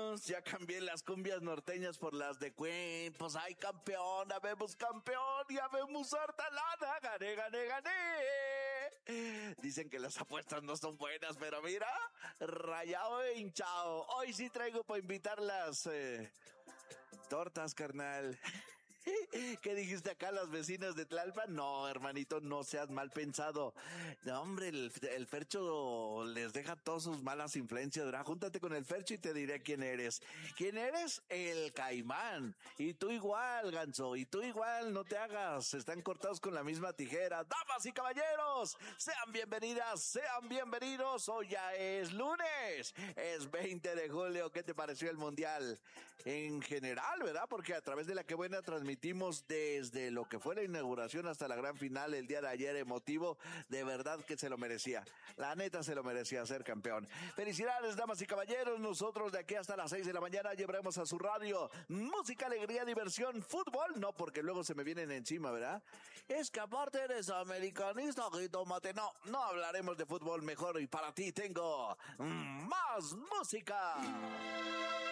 campeón. Ya cambié las cumbias norteñas por las de Cuen. Pues ay, campeón, habemos campeón y habemos harta lana. Gané, gané, gané. Dicen que las apuestas no son buenas, pero mira, rayado e hinchado. Hoy sí traigo para invitar las tortas, carnal. ¿Qué dijiste acá, las vecinas de Tlalpan? No, hermanito, no seas mal pensado. No, hombre, el Fercho les deja todas sus malas influencias, ¿verdad? Júntate con el Fercho y te diré quién eres. ¿Quién eres? El Caimán. Y tú igual, Ganso, y tú igual, no te hagas. Están cortados con la misma tijera. Damas y caballeros, sean bienvenidas, sean bienvenidos. Hoy ya es lunes, es 20 de julio. ¿Qué te pareció el Mundial? En general, ¿verdad? Porque a través de la que buena transmitimos desde lo que fue la inauguración hasta la gran final el día de ayer, emotivo, de verdad que se lo merecía. La neta se lo merecía ser campeón. Felicidades, damas y caballeros. Nosotros de aquí hasta las 6 de la mañana llevaremos a su radio música, alegría, diversión, fútbol. No, porque luego se me vienen encima, ¿verdad? Es que aparte eres americanista, jitomate. No hablaremos de fútbol mejor y para ti tengo más música.